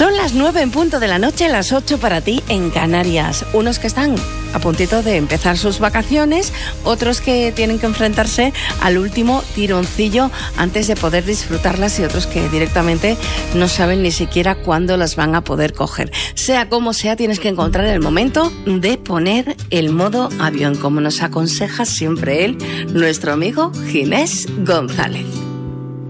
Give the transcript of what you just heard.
Son las 9 en punto de la noche, las 8 para ti en Canarias. Unos que están a puntito de empezar sus vacaciones, otros que tienen que enfrentarse al último tironcillo antes de poder disfrutarlas y otros que directamente no saben ni siquiera cuándo las van a poder coger. Sea como sea, tienes que encontrar el momento de poner el modo avión, como nos aconseja siempre él, nuestro amigo Ginés González.